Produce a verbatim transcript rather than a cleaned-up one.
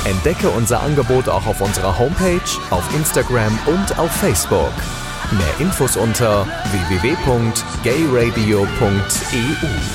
Entdecke unser Angebot auch auf unserer Homepage, auf Instagram und auf Facebook. Mehr Infos unter w w w punkt gayradio punkt e u.